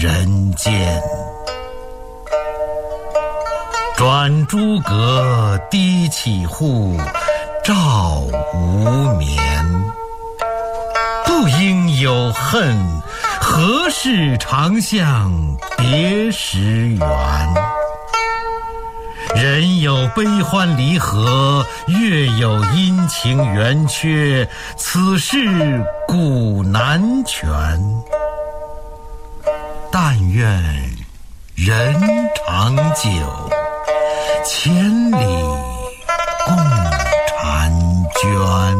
人间。转朱阁，低绮户，照无眠。不应有恨，何事长向别时圆？人有悲欢离合，月有阴晴圆缺，此事古难全。但愿人长久，千里共婵娟。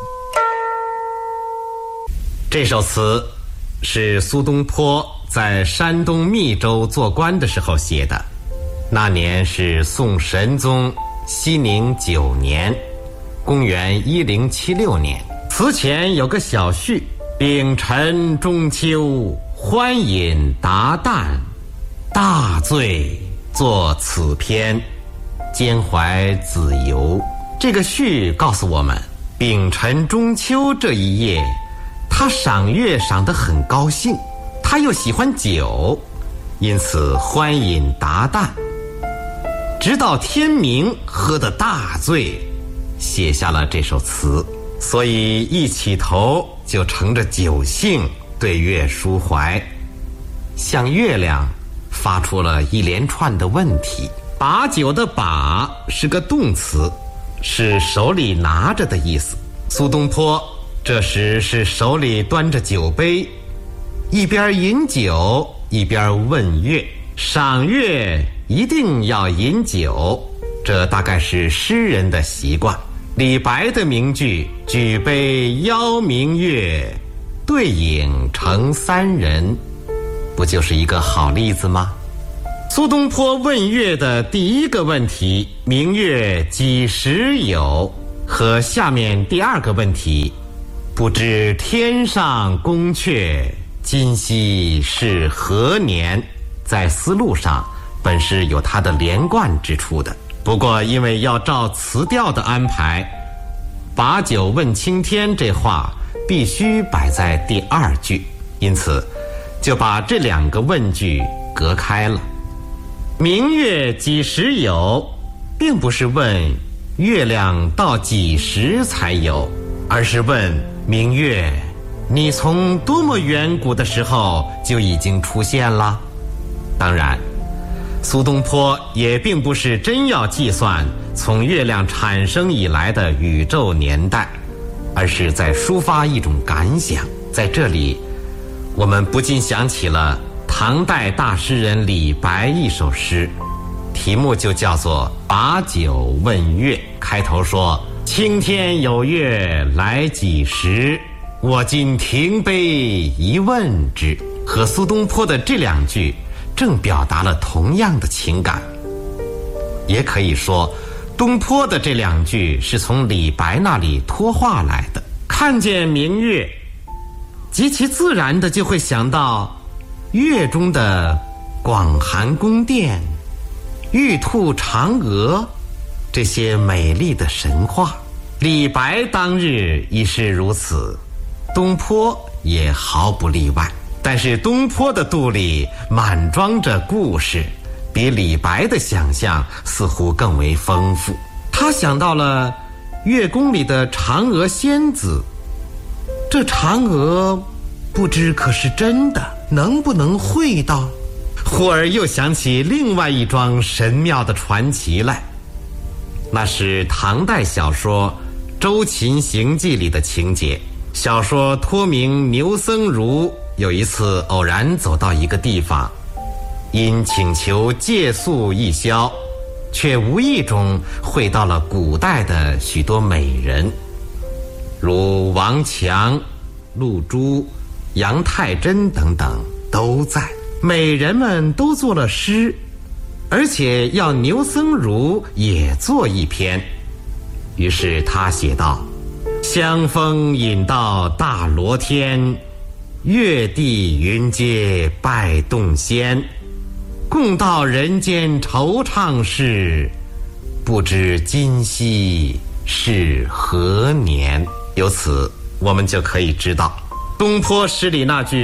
这首词是苏东坡在山东密州做官的时候写的，那年是宋神宗熙宁9年，公元1076年。词前有个小序：丙辰中秋，欢饮达旦，大醉作此篇，兼怀子由。这个序告诉我们，丙辰中秋这一夜，他赏月赏得很高兴，他又喜欢酒，因此欢饮达旦，直到天明喝得大醉，写下了这首词。所以一起头就乘着酒兴对月抒怀，向月亮发出了一连串的问题。把酒的把是个动词，是手里拿着的意思。苏东坡这时是手里端着酒杯，一边饮酒一边问月。赏月一定要饮酒，这大概是诗人的习惯。李白的名句“举杯邀明月，对影成三人”，不就是一个好例子吗？苏东坡问月的第一个问题“明月几时有”和下面第二个问题“不知天上宫阙，今夕是何年”在思路上本是有它的连贯之处的。不过因为要照词调的安排，把酒问青天这话必须摆在第二句，因此就把这两个问句隔开了。明月几时有，并不是问月亮到几时才有，而是问明月，你从多么远古的时候就已经出现了？当然，苏东坡也并不是真要计算从月亮产生以来的宇宙年代，而是在抒发一种感想。在这里，我们不禁想起了唐代大诗人李白一首诗，题目就叫做《把酒问月》。开头说：“青天有月来几时，我今停杯一问之。”和苏东坡的这两句正表达了同样的情感。也可以说，东坡的这两句是从李白那里托话来的。看见明月，极其自然的就会想到月中的广寒宫殿、玉兔嫦娥这些美丽的神话。李白当日已是如此，东坡也毫不例外。但是东坡的肚里满装着故事，比李白的想象似乎更为丰富。他想到了月宫里的嫦娥仙子，这嫦娥不知可是真的，能不能会到？忽而又想起另外一桩神妙的传奇来，那是唐代小说《周秦行记》里的情节。小说托名牛僧孺有一次偶然走到一个地方，因请求借宿一宵，却无意中会到了古代的许多美人，如王强、陆珠、杨太真等等都在。美人们都作了诗，而且要牛僧孺也作一篇。于是他写道：香风引到大罗天，月地云阶拜洞仙，共道人间惆怅事，不知今夕是何年。由此我们就可以知道，东坡诗里那句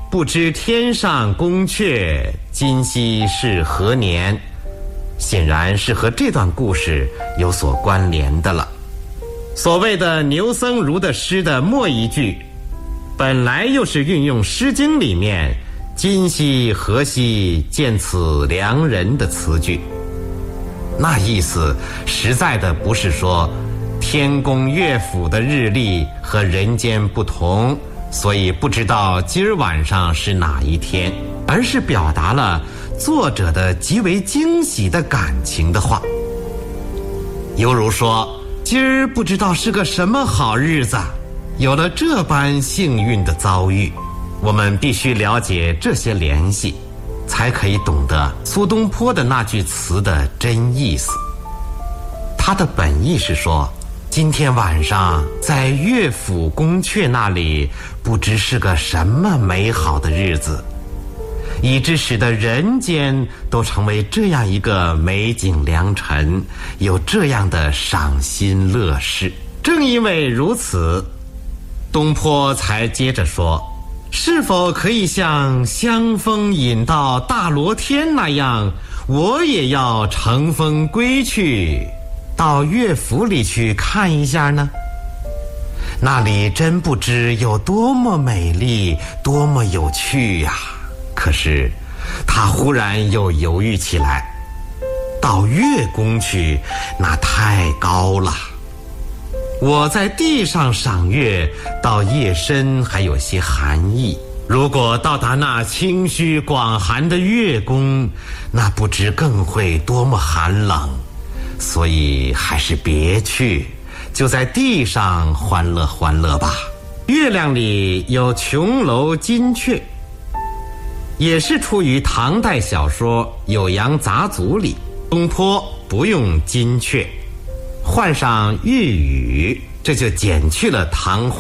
不知天上宫阙，今夕是何年，显然是和这段故事有所关联的了。所谓的牛僧孺的诗的末一句，本来又是运用《诗经》里面今夕何夕见此良人的词句，那意思实在的不是说天宫乐府的日历和人间不同，所以不知道今儿晚上是哪一天，而是表达了作者的极为惊喜的感情的话。犹如说，今儿不知道是个什么好日子，有了这般幸运的遭遇。我们必须了解这些联系，才可以懂得苏东坡的那句词的真意思。他的本意是说，今天晚上在乐府宫阙那里，不知是个什么美好的日子，以致使得人间都成为这样一个美景良辰，有这样的赏心乐事。正因为如此，东坡才接着说，是否可以像香风引到大罗天那样，我也要乘风归去，到乐府里去看一下呢？那里真不知有多么美丽，多么有趣呀！可是他忽然又犹豫起来，到乐宫去，那太高了。我在地上赏月，到夜深还有些寒意，如果到达那清虚广寒的乐宫，那不知更会多么寒冷，所以还是别去，就在地上欢乐欢乐吧。月亮里有琼楼金阙，也是出于唐代小说《酉阳杂俎》里。东坡不用金阙，换上玉宇，这就减去了唐